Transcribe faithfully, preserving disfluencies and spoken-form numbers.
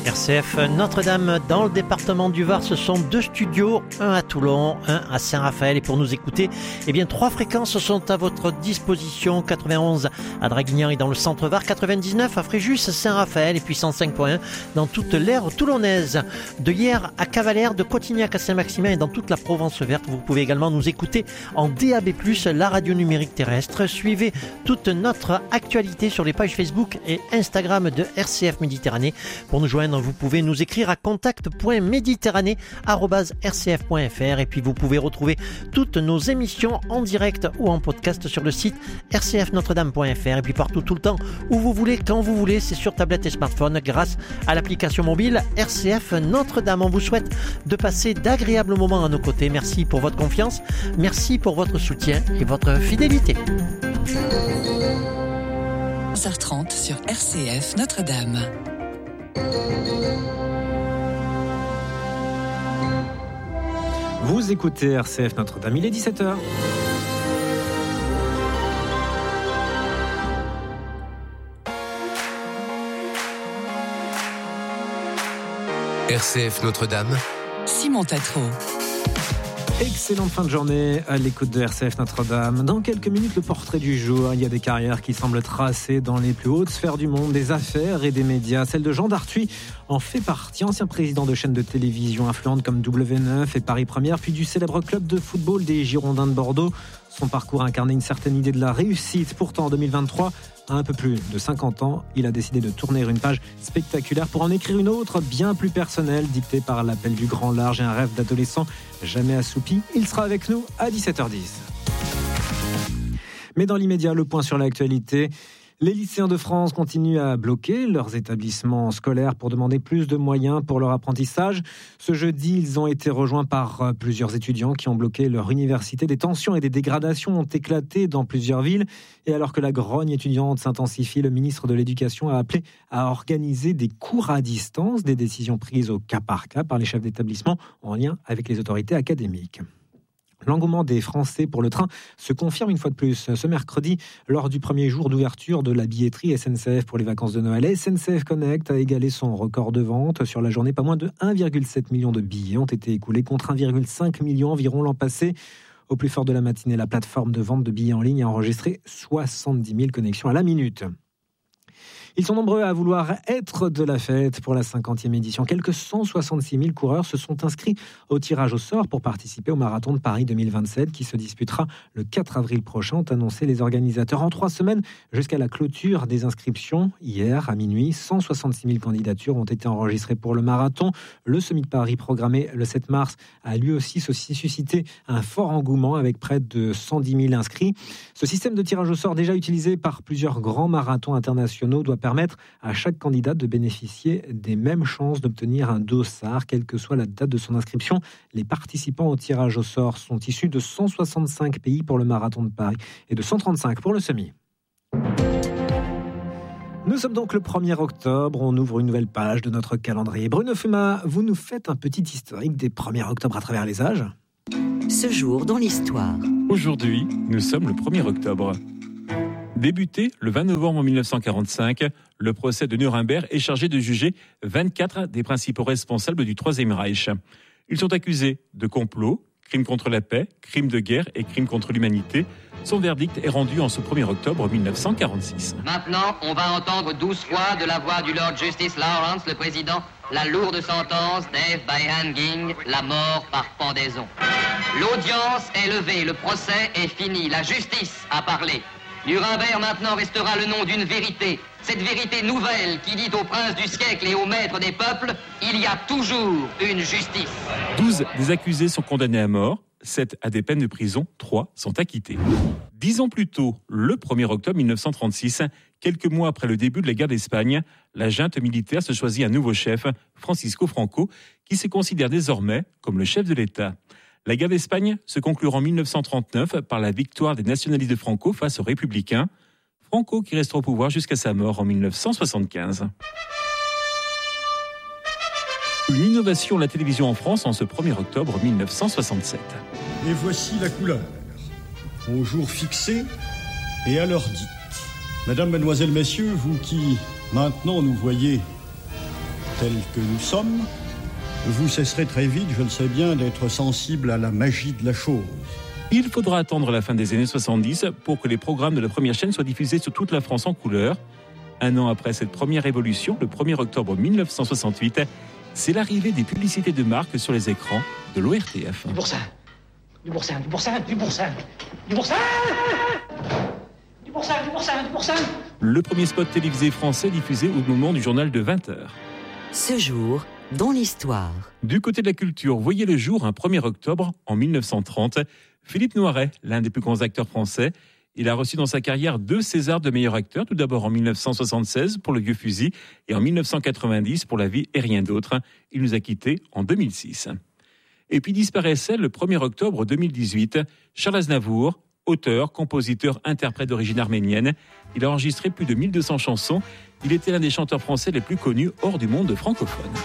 R C F Notre-Dame dans le département du Var, ce sont deux studios, un à Toulon, un à Saint-Raphaël. Et pour nous écouter, eh bien trois fréquences sont à votre disposition. quatre-vingt-onze à Draguignan et dans le centre Var, quatre-vingt-dix-neuf à Fréjus, Saint-Raphaël et puis cent cinq point un dans toute l'aire toulonnaise. De Hyères à Cavalère, de Cotignac à Saint-Maximin et dans toute la Provence verte. Vous pouvez également nous écouter en D A B plus, la radio numérique terrestre. Suivez toute notre actualité sur les pages Facebook et Instagram de R C F Méditerranée. Pour nous joindre, vous pouvez nous écrire à contact point méditerranée arobase r c f point f r et puis vous pouvez retrouver toutes nos émissions en direct ou en podcast sur le site r c f notre dame point f r et puis partout, tout le temps, où vous voulez, quand vous voulez, c'est sur tablette et smartphone grâce à l'application mobile R C F Notre-Dame. On vous souhaite de passer d'agréables moments à nos côtés. Merci pour votre confiance, merci pour votre soutien et votre fidélité. onze heures trente sur R C F Notre-Dame. Vous écoutez R C F Notre-Dame, il est dix-sept heures. R C F Notre-Dame, Simon Tatro. Excellente fin de journée à l'écoute de R C F Notre-Dame. Dans quelques minutes, le portrait du jour. Il y a des carrières qui semblent tracées dans les plus hautes sphères du monde, des affaires et des médias. Celle de Jean Darthuis en fait partie, ancien président de chaînes de télévision influentes comme W neuf et Paris Première, puis du célèbre club de football des Girondins de Bordeaux. Son parcours incarnait une certaine idée de la réussite. Pourtant, en deux mille vingt-trois, à un peu plus de cinquante ans, il a décidé de tourner une page spectaculaire pour en écrire une autre, bien plus personnelle, dictée par l'appel du grand large et un rêve d'adolescent jamais assoupi. Il sera avec nous à dix-sept heures dix. Mais dans l'immédiat, le point sur l'actualité. Les lycéens de France continuent à bloquer leurs établissements scolaires pour demander plus de moyens pour leur apprentissage. Ce jeudi, ils ont été rejoints par plusieurs étudiants qui ont bloqué leur université. Des tensions et des dégradations ont éclaté dans plusieurs villes. Et alors que la grogne étudiante s'intensifie, le ministre de l'Éducation a appelé à organiser des cours à distance, des décisions prises au cas par cas par les chefs d'établissement en lien avec les autorités académiques. L'engouement des Français pour le train se confirme une fois de plus. Ce mercredi, lors du premier jour d'ouverture de la billetterie S N C F pour les vacances de Noël, S N C F Connect a égalé son record de vente. Sur la journée, pas moins de un virgule sept million de billets ont été écoulés contre un virgule cinq million environ l'an passé. Au plus fort de la matinée, la plateforme de vente de billets en ligne a enregistré soixante-dix mille connexions à la minute. Ils sont nombreux à vouloir être de la fête pour la cinquantième édition. Quelques cent soixante-six mille coureurs se sont inscrits au tirage au sort pour participer au marathon de Paris deux mille vingt-sept qui se disputera le quatre avril prochain, ont annoncé les organisateurs. En trois semaines, jusqu'à la clôture des inscriptions, hier à minuit, cent soixante-six mille candidatures ont été enregistrées pour le marathon. Le Semi de Paris, programmé le sept mars, a lui aussi suscité un fort engouement avec près de cent dix mille inscrits. Ce système de tirage au sort, déjà utilisé par plusieurs grands marathons internationaux, doit permettre à chaque candidat de bénéficier des mêmes chances d'obtenir un dossard, quelle que soit la date de son inscription. Les participants au tirage au sort sont issus de cent soixante-cinq pays pour le marathon de Paris et de cent trente-cinq pour le semi. Nous sommes donc le premier octobre, on ouvre une nouvelle page de notre calendrier. Bruno Fuma, vous nous faites un petit historique des premier octobre à travers les âges ? Ce jour dans l'histoire. Aujourd'hui, nous sommes le premier octobre. Débuté le vingt novembre mille neuf cent quarante-cinq, le procès de Nuremberg est chargé de juger vingt-quatre des principaux responsables du Troisième Reich. Ils sont accusés de complot, crimes contre la paix, crimes de guerre et crimes contre l'humanité. Son verdict est rendu en ce premier octobre mille neuf cent quarante-six. Maintenant, on va entendre douze fois de la voix du Lord Justice Lawrence, le président, la lourde sentence death by hanging, la mort par pendaison. L'audience est levée, le procès est fini, la justice a parlé. Nuremberg maintenant restera le nom d'une vérité. Cette vérité nouvelle qui dit aux princes du siècle et aux maîtres des peuples, il y a toujours une justice. douze des accusés sont condamnés à mort, sept à des peines de prison, trois sont acquittés. Dix ans plus tôt, le premier octobre mille neuf cent trente-six, quelques mois après le début de la guerre d'Espagne, la junte militaire se choisit un nouveau chef, Francisco Franco, qui se considère désormais comme le chef de l'État. La guerre d'Espagne se conclura en mille neuf cent trente-neuf par la victoire des nationalistes de Franco face aux républicains. Franco qui restera au pouvoir jusqu'à sa mort en mille neuf cent soixante-quinze. Une innovation de la télévision en France en ce premier octobre mille neuf cent soixante-sept. Et voici la couleur. Au jour fixé et à l'heure dite. Mesdames, Mesdemoiselles, Messieurs, vous qui maintenant nous voyez tels que nous sommes, vous cesserez très vite, je le sais bien, d'être sensible à la magie de la chose. Il faudra attendre la fin des années soixante-dix pour que les programmes de la première chaîne soient diffusés sur toute la France en couleur. Un an après cette première évolution, le premier octobre mille neuf cent soixante-huit, c'est l'arrivée des publicités de marque sur les écrans de l'O R T F. Du boursin, du boursin, du boursin, du boursin, du boursin, du boursin, du boursin, du boursin. Le premier spot télévisé français diffusé au moment du journal de vingt heures. Ce jour, dans l'histoire. Du côté de la culture, voyez le jour un premier octobre en mille neuf cent trente. Philippe Noiret, l'un des plus grands acteurs français, il a reçu dans sa carrière deux Césars de meilleur acteur, tout d'abord en mille neuf cent soixante-seize pour Le Vieux Fusil et en mille neuf cent quatre-vingt-dix pour La Vie et rien d'autre. Il nous a quittés en deux mille six. Et puis disparaissait le premier octobre deux mille dix-huit, Charles Aznavour, auteur, compositeur, interprète d'origine arménienne. Il a enregistré plus de mille deux cents chansons. Il était l'un des chanteurs français les plus connus hors du monde francophone.